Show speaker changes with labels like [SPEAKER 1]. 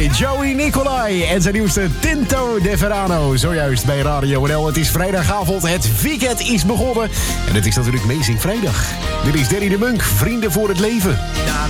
[SPEAKER 1] Joey Nicolai en zijn nieuwste Tinto de Verano. Zojuist bij Radio NL. Het is vrijdagavond, het weekend is begonnen. En het is natuurlijk Amazing Vrijdag. Dit is Danny de Munk, Vrienden voor het Leven.
[SPEAKER 2] Daar